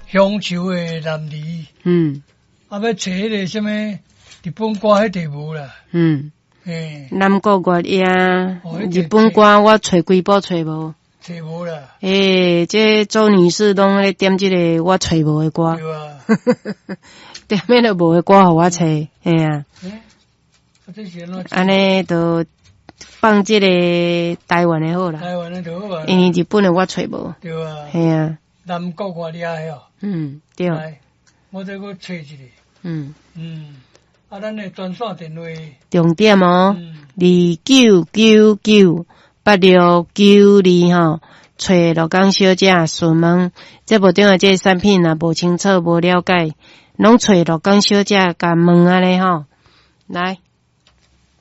乡愁的男儿。啊，要找迄个什么日本歌，迄地无啦。 南国月夜，日本歌我找几部找无。 找无啦。 这周女士拢咧点这个我找无的歌。 对啊。 点咩都无的歌，互我找，啊。安尼就放这个台湾的好啦。 台湾的就好啊。 因为日本的我找无。 对啊。 系啊。 南国月夜哦。 对。 我再搁找一个。啊，咱的专线电话。 重点哦，29998692吼，找罗江小姐询问，这部中的这产品若无清楚无了解，拢找罗江小姐甲问安尼吼，来。